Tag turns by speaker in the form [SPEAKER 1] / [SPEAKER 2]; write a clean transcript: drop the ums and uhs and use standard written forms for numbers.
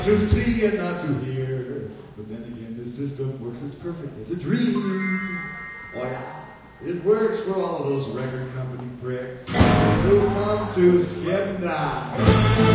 [SPEAKER 1] To see and not to hear. But then again, this system works as perfect as a dream. Oh yeah, it works for all of those record company pricks who come to skip now.